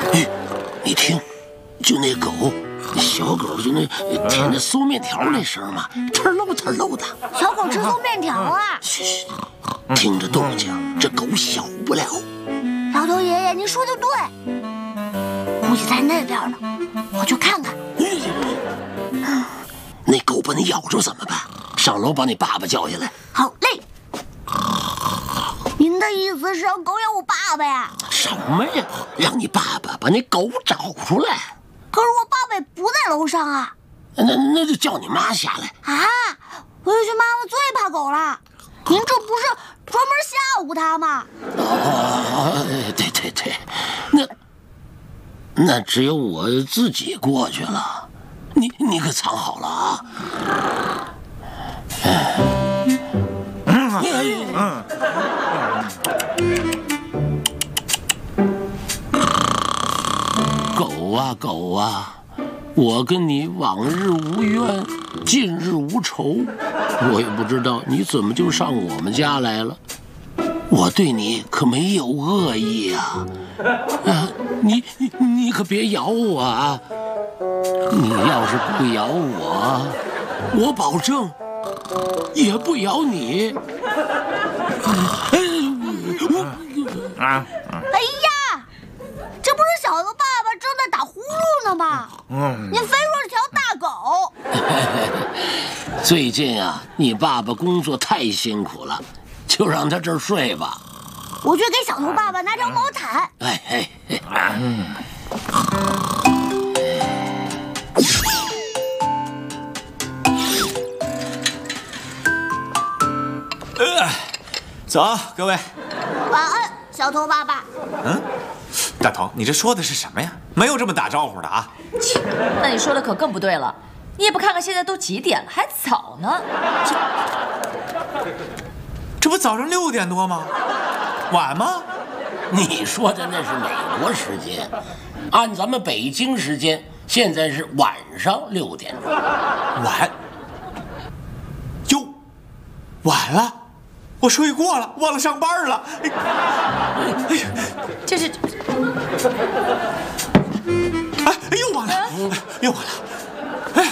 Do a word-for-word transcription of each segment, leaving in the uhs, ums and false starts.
哎，你听，就那狗，小狗就那舔那酥面条那声嘛，呲漏呲漏的。 小狗吃酥面条啊？ 嘘嘘，听着动静，这狗小不了。 老头爷爷，您说的对，估计在那边呢，我去看看。 嗯，那狗把你咬住怎么办？上楼把你爸爸叫下来。 好嘞。您的意思是让狗咬我爸爸呀？ 什么呀？让你爸爸把那狗找出来。 可是我爸爸不在楼上啊。 那那就叫你妈下来啊！我有去妈妈最怕狗了。您这不是专门吓唬他吗？ 哦，对对对，那那只有我自己过去了。你你可藏好了啊！嗯嗯。狗啊狗啊，我跟你往日无冤，近日无仇。我也不知道你怎么就上我们家来了。我对你可没有恶意啊！啊，你你你可别咬我啊！你要是不咬我，我保证也不咬你。 啊！哎呀，这不是小头爸爸正在打呼噜呢吗？嗯，您非说是条大狗。 最近啊，你爸爸工作太辛苦了，就让他这儿睡吧。 我去给小头爸爸拿条毛毯。 哎哎哎！嗯。 呃，走，各位。 晚安，小头爸爸。 嗯，大头，你这说的是什么呀？没有这么打招呼的啊！ 切，那你说的可更不对了。你也不看看现在都几点了，还早呢。 这这不早上六点多吗？晚吗？ 你说的那是美国时间，按咱们北京时间，现在是晚上六点钟。 晚？哟，晚了。我睡过了，忘了上班了。哎，哎呀， 这是， 哎，又晚了，又晚了。哎，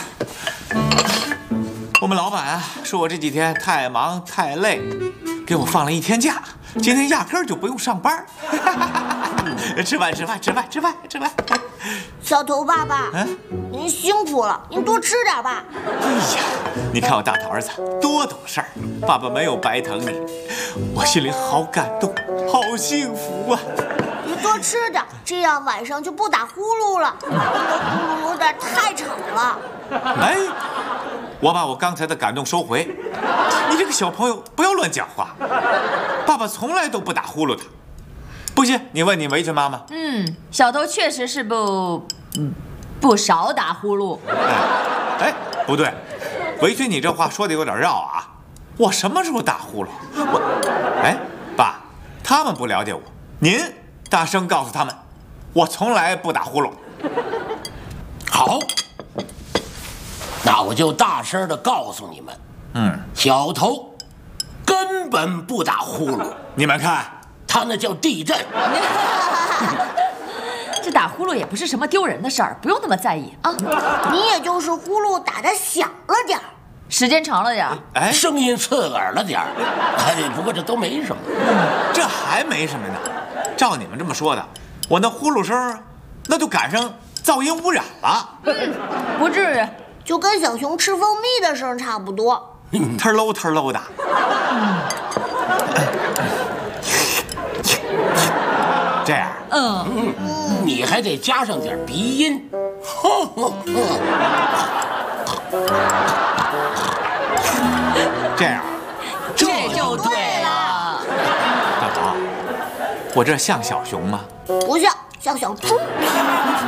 我们老板啊，说我这几天太忙太累，给我放了一天假，今天压根儿就不用上班。吃饭，吃饭，吃饭，吃饭，吃饭。 小头爸爸，嗯，您辛苦了，您多吃点吧。 哎呀，你看我大头儿子多懂事儿，爸爸没有白疼你，我心里好感动，好幸福啊！ 你多吃点，这样晚上就不打呼噜了。你的呼噜有点太吵了。 哎，我把我刚才的感动收回。你这个小朋友不要乱讲话，爸爸从来都不打呼噜的。不信，你问你维群妈妈。 嗯，小头确实是不，嗯，不少打呼噜。 哎，哎，不对，维群，你这话说的有点绕啊！我什么时候打呼噜？我，哎，爸，他们不了解我，您大声告诉他们，我从来不打呼噜。 好，那我就大声的告诉你们，嗯，小头根本不打呼噜。 你们看。 他那叫地震。 这打呼噜也不是什么丢人的事儿，不用那么在意啊。 你也就是呼噜打得响了点儿， 时间长了点儿， 哎，声音刺耳了点儿。哎，不过这都没什么。 这还没什么呢。照你们这么说的，我那呼噜声，那就赶上噪音污染了。 嗯，不至于， 就跟小熊吃蜂蜜的声差不多。 忒喽忒喽的。嗯。这样， 嗯， 你还得加上点鼻音。 这样， 这就对了。 大宝，我这像小熊吗？ 不像，像小猪。